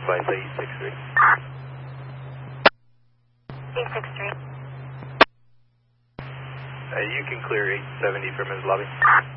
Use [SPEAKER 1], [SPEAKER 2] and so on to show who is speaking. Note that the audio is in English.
[SPEAKER 1] Flight 863.
[SPEAKER 2] 863.
[SPEAKER 1] You can clear 870 from his lobby.